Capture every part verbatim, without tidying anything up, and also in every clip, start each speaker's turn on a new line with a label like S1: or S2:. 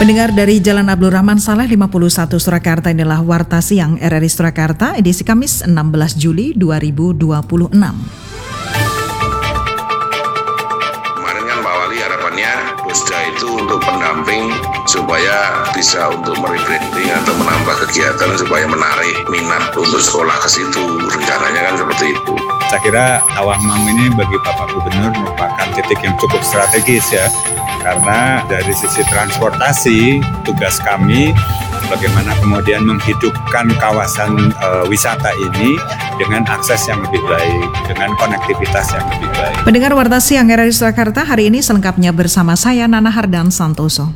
S1: Pendengar dari Jalan Abdul Rahman Saleh lima puluh satu Surakarta, inilah Warta Siang R R I Surakarta edisi Kamis enam belas Juli dua ribu dua puluh enam.
S2: Kemarin kan Pak Wali harapannya Bosda itu untuk pendamping supaya bisa untuk merebranding atau menambah kegiatan supaya menarik minat untuk sekolah ke situ. Rencananya kan seperti itu.
S3: Saya kira Tawangmam ini bagi Bapak Gubernur merupakan titik yang cukup strategis ya. Karena dari sisi transportasi, tugas kami bagaimana kemudian menghidupkan kawasan e, wisata ini dengan akses yang lebih baik, dengan konektivitas yang lebih baik.
S1: Pendengar Warta Siang R R I Surakarta hari ini selengkapnya bersama saya Nana Hardan Santoso.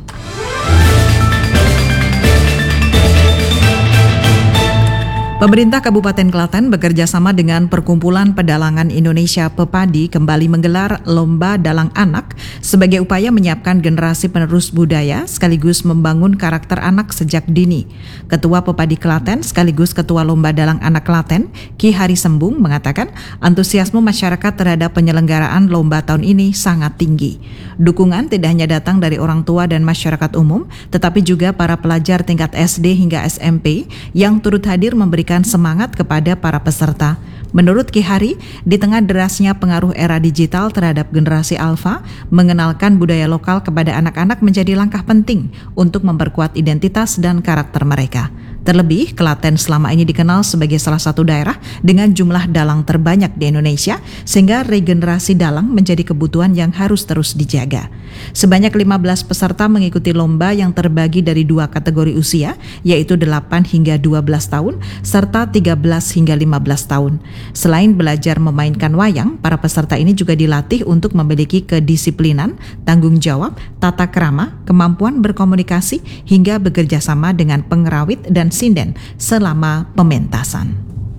S1: Pemerintah Kabupaten Klaten bekerja sama dengan Perkumpulan Pedalangan Indonesia Pepadi kembali menggelar Lomba Dalang Anak sebagai upaya menyiapkan generasi penerus budaya sekaligus membangun karakter anak sejak dini. Ketua Pepadi Klaten sekaligus Ketua Lomba Dalang Anak Klaten, Ki Hari Sembung, mengatakan antusiasme masyarakat terhadap penyelenggaraan lomba tahun ini sangat tinggi. Dukungan tidak hanya datang dari orang tua dan masyarakat umum, tetapi juga para pelajar tingkat S D hingga S M P yang turut hadir memberi semangat kepada para peserta. Menurut Ki Hari, di tengah derasnya pengaruh era digital terhadap generasi alfa, mengenalkan budaya lokal kepada anak-anak menjadi langkah penting untuk memperkuat identitas dan karakter mereka. Terlebih, Klaten selama ini dikenal sebagai salah satu daerah dengan jumlah dalang terbanyak di Indonesia, sehingga regenerasi dalang menjadi kebutuhan yang harus terus dijaga. Sebanyak lima belas peserta mengikuti lomba yang terbagi dari dua kategori usia, yaitu delapan hingga dua belas tahun, serta tiga belas hingga lima belas tahun. Selain belajar memainkan wayang, para peserta ini juga dilatih untuk memiliki kedisiplinan, tanggung jawab, tata krama, kemampuan berkomunikasi, hingga bekerja sama dengan pengerawit dan sinden selama pementasan.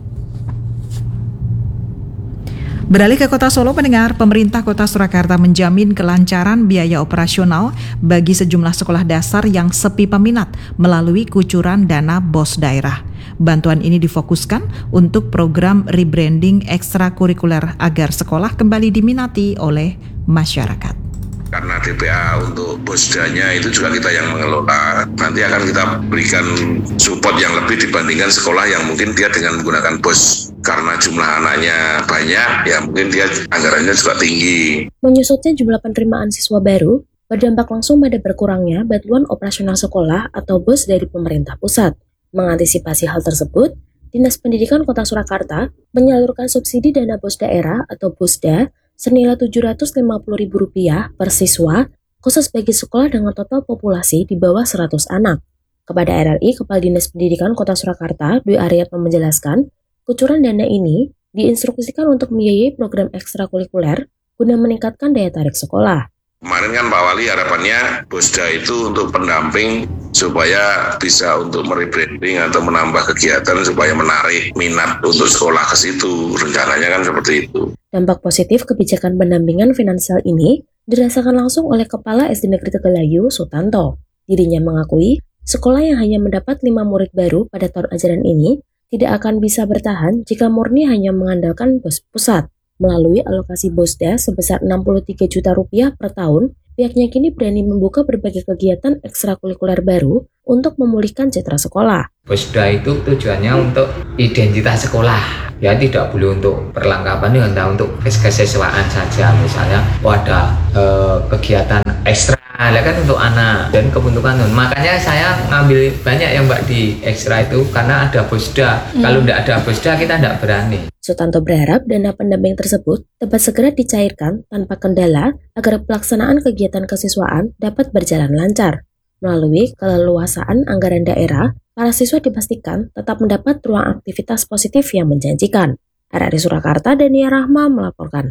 S1: Beralih ke Kota Solo, pendengar, pemerintah Kota Surakarta menjamin kelancaran biaya operasional bagi sejumlah sekolah dasar yang sepi peminat melalui kucuran dana BOS daerah. Bantuan ini difokuskan untuk program rebranding ekstrakurikuler agar sekolah kembali diminati oleh masyarakat.
S2: Karena D P A untuk Bosdanya itu juga kita yang mengelola, nanti akan kita berikan support yang lebih dibandingkan sekolah yang mungkin dia dengan menggunakan BOS. Karena jumlah anaknya banyak, ya mungkin dia anggarannya juga tinggi.
S4: Menyusutnya jumlah penerimaan siswa baru berdampak langsung pada berkurangnya bantuan operasional sekolah atau BOS dari pemerintah pusat. Mengantisipasi hal tersebut, Dinas Pendidikan Kota Surakarta menyalurkan subsidi dana BOS daerah atau BOSDA senilai tujuh ratus lima puluh ribu rupiah per siswa, khusus bagi sekolah dengan total populasi di bawah seratus anak. Kepada R R I, Kepala Dinas Pendidikan Kota Surakarta, Dwi Aryatno menjelaskan, kucuran dana ini diinstruksikan untuk membiayai program ekstrakurikuler guna meningkatkan daya tarik sekolah.
S2: Kemarin kan Pak Wali harapannya Bosda itu untuk pendamping supaya bisa untuk merebranding atau menambah kegiatan supaya menarik minat untuk sekolah ke situ. Rencananya kan seperti itu.
S4: Dampak positif kebijakan pendampingan finansial ini dirasakan langsung oleh Kepala S D Negeri Tegalayu, Sutanto. Dirinya mengakui sekolah yang hanya mendapat lima murid baru pada tahun ajaran ini tidak akan bisa bertahan jika murni hanya mengandalkan BOS pusat. Melalui alokasi BOSDA sebesar enam puluh tiga juta rupiah per tahun, pihaknya kini berani membuka berbagai kegiatan ekstrakurikuler baru untuk memulihkan citra sekolah.
S5: BOSDA itu tujuannya untuk identitas sekolah, ya tidak boleh untuk perlengkapan, ya untuk kesiswaan saja. Misalnya, oh ada eh, kegiatan ekstra, ya kan untuk anak dan kebentukan. Makanya saya ngambil banyak yang mbak di ekstra itu karena ada BOSDA. Hmm. Kalau tidak ada BOSDA kita tidak berani.
S4: Sutanto berharap dana pendamping tersebut dapat segera dicairkan tanpa kendala agar pelaksanaan kegiatan kesiswaan dapat berjalan lancar. Melalui keleluasaan anggaran daerah, para siswa dipastikan tetap mendapat ruang aktivitas positif yang menjanjikan. R R I Surakarta, Dania Rahma melaporkan.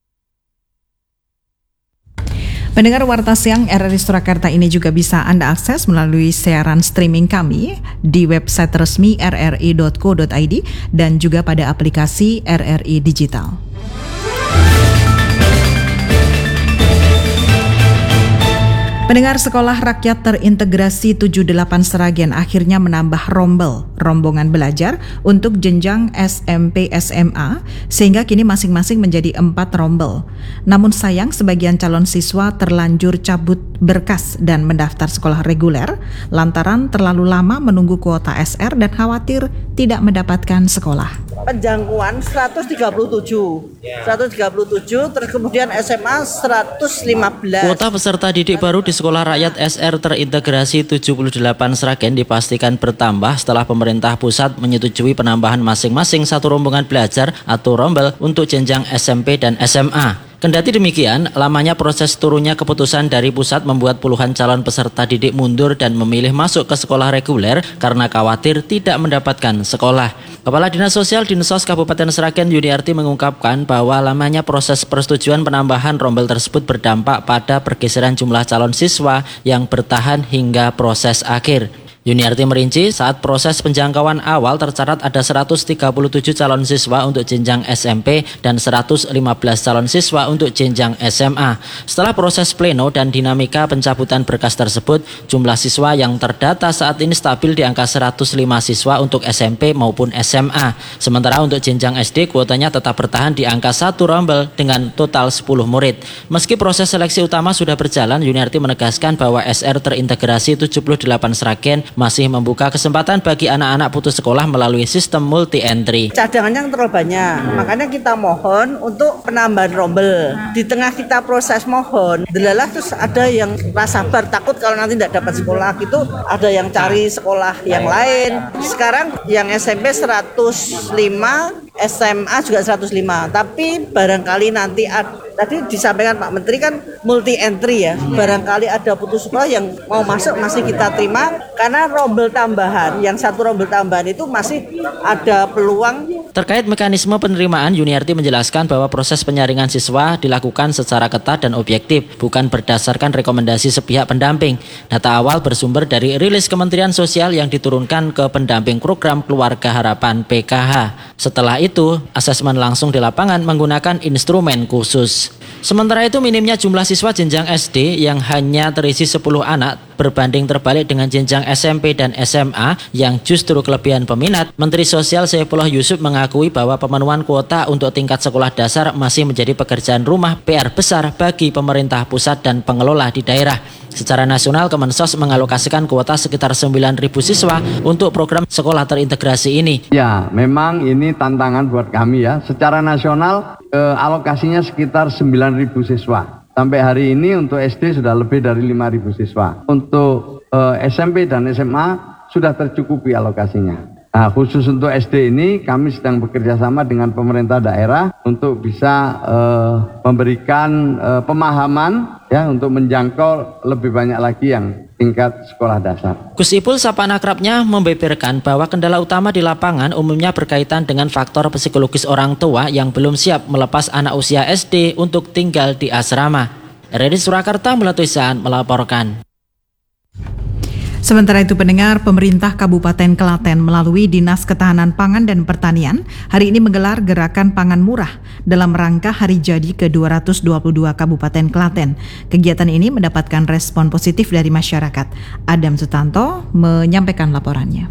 S1: Pendengar Warta Siang R R I Surakarta ini juga bisa Anda akses melalui siaran streaming kami di website resmi r r i dot co dot i d dan juga pada aplikasi R R I Digital. Pendengar, Sekolah Rakyat Terintegrasi tujuh puluh delapan Sragen akhirnya menambah rombel, rombongan belajar untuk jenjang S M P S M A sehingga kini masing-masing menjadi empat rombel. Namun sayang sebagian calon siswa terlanjur cabut berkas dan mendaftar sekolah reguler lantaran terlalu lama menunggu kuota S R dan khawatir tidak mendapatkan sekolah.
S6: Penjangkauan seratus tiga puluh tujuh, seratus tiga puluh tujuh, terus kemudian S M A seratus lima belas.
S7: Kuota peserta didik baru di Sekolah Rakyat S R Terintegrasi tujuh puluh delapan Sragen dipastikan bertambah setelah pemerintah pusat menyetujui penambahan masing-masing satu rombongan belajar atau rombel untuk jenjang S M P dan S M A. Kendati demikian, lamanya proses turunnya keputusan dari pusat membuat puluhan calon peserta didik mundur dan memilih masuk ke sekolah reguler karena khawatir tidak mendapatkan sekolah. Kepala Dinas Sosial Dinsos Kabupaten Sragen Yuniarti mengungkapkan bahwa lamanya proses persetujuan penambahan rombel tersebut berdampak pada pergeseran jumlah calon siswa yang bertahan hingga proses akhir. Yuniarti merinci saat proses penjangkauan awal tercatat ada seratus tiga puluh tujuh calon siswa untuk jenjang S M P dan seratus lima belas calon siswa untuk jenjang S M A. Setelah proses pleno dan dinamika pencabutan berkas tersebut, jumlah siswa yang terdata saat ini stabil di angka seratus lima siswa untuk S M P maupun S M A. Sementara untuk jenjang S D kuotanya tetap bertahan di angka satu rombel dengan total sepuluh murid. Meski proses seleksi utama sudah berjalan, Yuniarti menegaskan bahwa S R Terintegrasi tujuh puluh delapan Sragen masih membuka kesempatan bagi anak-anak putus sekolah melalui sistem multi-entry.
S6: Cadangannya terlalu banyak, makanya kita mohon untuk penambahan rombel. Di tengah kita proses mohon, delalah terus ada yang rasa sabar, takut kalau nanti tidak dapat sekolah gitu, ada yang cari sekolah yang lain. Sekarang yang S M P seratus lima, S M A juga seratus lima, tapi barangkali nanti ada, tadi disampaikan Pak Menteri kan multi entry ya, barangkali ada putus sekolah yang mau masuk masih kita terima karena rombel tambahan, yang satu rombel tambahan itu masih ada peluang.
S7: Terkait mekanisme penerimaan, Yuniarti menjelaskan bahwa proses penyaringan siswa dilakukan secara ketat dan objektif, bukan berdasarkan rekomendasi sepihak pendamping. Data awal bersumber dari rilis Kementerian Sosial yang diturunkan ke pendamping program Keluarga Harapan P K H. Setelah itu, asesmen langsung di lapangan menggunakan instrumen khusus. Sementara itu, minimnya jumlah siswa jenjang S D yang hanya terisi sepuluh anak berbanding terbalik dengan jenjang S M P dan S M A yang justru kelebihan peminat. Menteri Sosial Saifullah Yusuf mengakui bahwa pemenuhan kuota untuk tingkat sekolah dasar masih menjadi pekerjaan rumah P R besar bagi pemerintah pusat dan pengelola di daerah. Secara nasional, Kemensos mengalokasikan kuota sekitar sembilan ribu siswa untuk program sekolah terintegrasi ini.
S8: Ya, memang ini tantangan buat kami ya. Secara nasional, eh, alokasinya sekitar sembilan ribu siswa. Sampai hari ini untuk S D sudah lebih dari lima ribu siswa. Untuk eh, S M P dan S M A sudah tercukupi alokasinya. Nah, khusus untuk S D ini kami sedang bekerja sama dengan pemerintah daerah untuk bisa eh, memberikan eh, pemahaman ya untuk menjangkau lebih banyak lagi yang tingkat sekolah dasar.
S7: Gus Ipul sapaan akrabnya membeberkan bahwa kendala utama di lapangan umumnya berkaitan dengan faktor psikologis orang tua yang belum siap melepas anak usia S D untuk tinggal di asrama. Redi Surakarta Melatuisan melaporkan.
S1: Sementara itu, pendengar, pemerintah Kabupaten Klaten melalui Dinas Ketahanan Pangan dan Pertanian hari ini menggelar gerakan pangan murah dalam rangka hari jadi ke dua ratus dua puluh dua Kabupaten Klaten. Kegiatan ini mendapatkan respon positif dari masyarakat. Adam Sutanto menyampaikan laporannya.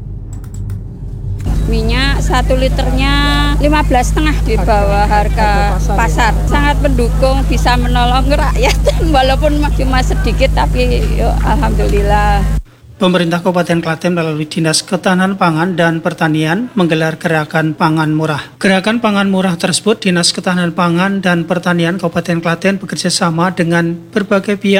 S9: Minyak satu liternya lima belas setengah di bawah harga pasar. Sangat mendukung, bisa menolong rakyat walaupun cuma sedikit tapi yuk, alhamdulillah.
S10: Pemerintah Kabupaten Klaten melalui Dinas Ketahanan Pangan dan Pertanian menggelar gerakan pangan murah. Gerakan pangan murah tersebut Dinas Ketahanan Pangan dan Pertanian Kabupaten Klaten bekerjasama dengan berbagai pihak